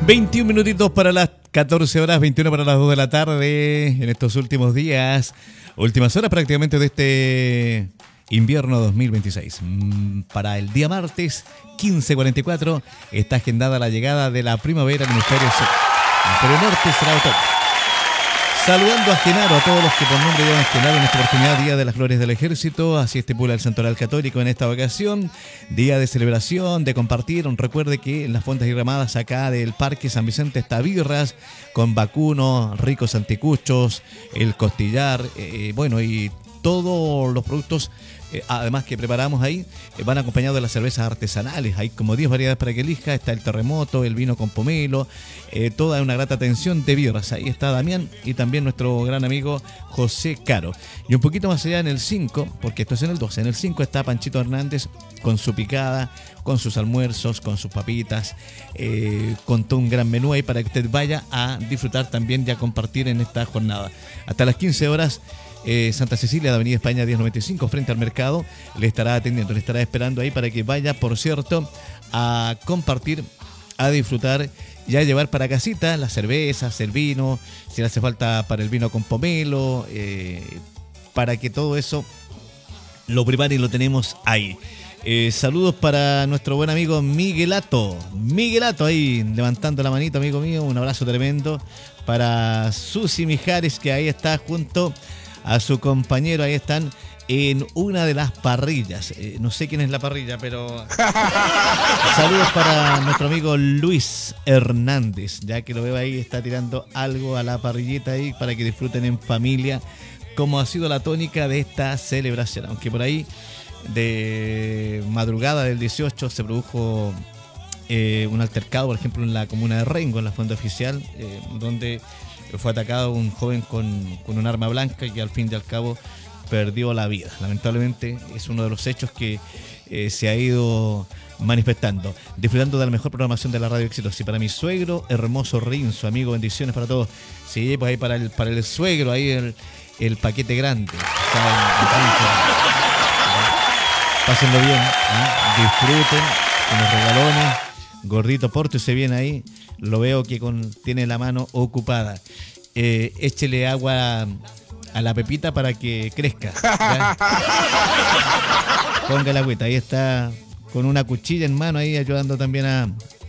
21 minutitos para las 14 horas, 21 para las 2 de la tarde, en estos últimos días, últimas horas prácticamente de este invierno 2026. Para el día martes 15:44 está agendada la llegada de la primavera en el hemisferio sur. El hemisferio norte será otoño. Saludando a Genaro, a todos los que por nombre llevan Genaro en esta oportunidad, Día de las Glorias del Ejército, así estipula el Santoral Católico en esta ocasión, día de celebración, de compartir. Recuerde que en las fondas y ramadas acá del Parque San Vicente está birras con vacuno, ricos anticuchos, el costillar, bueno, y todos los productos además que preparamos ahí, van acompañados de las cervezas artesanales. Hay como 10 variedades para que elija. Está el terremoto, el vino con pomelo, toda una grata atención de birras. Ahí está Damián y también nuestro gran amigo José Caro. Y un poquito más allá en el 5, porque esto es en el 12, en el 5 está Panchito Hernández con su picada, con sus almuerzos, con sus papitas, con todo un gran menú ahí para que usted vaya a disfrutar también y a compartir en esta jornada. Hasta las 15 horas. Santa Cecilia de Avenida España 1095 frente al mercado le estará atendiendo, le estará esperando ahí para que vaya, por cierto, a compartir, a disfrutar y a llevar para casita las cervezas, el vino, si le hace falta para el vino con pomelo, para que todo eso lo prepare y lo tenemos ahí. Saludos para nuestro buen amigo Miguelato ahí levantando la manito, amigo mío, un abrazo tremendo para Susi Mijares, que ahí está junto a su compañero, ahí están en una de las parrillas. No sé quién es la parrilla, pero saludos para nuestro amigo Luis Hernández, ya que lo veo ahí, está tirando algo a la parrillita ahí para que disfruten en familia, como ha sido la tónica de esta celebración. Aunque por ahí de madrugada del 18 se produjo un altercado, por ejemplo, en la comuna de Rengo, en la fuente oficial, donde fue atacado un joven con un arma blanca y que al fin y al cabo perdió la vida. Lamentablemente es uno de los hechos que se ha ido manifestando. Disfrutando de la mejor programación de la Radio Éxitos. Y para mi suegro, hermoso Rinzo, amigo, bendiciones para todos. Sí, pues ahí para el suegro, ahí el paquete grande. Pásenlo bien, disfruten con los regalones. Gordito Porto se viene ahí. Lo veo que tiene la mano ocupada. Échele agua a la pepita para que crezca, ¿ya? Ponga la agüita. Ahí está con una cuchilla en mano ahí ayudando también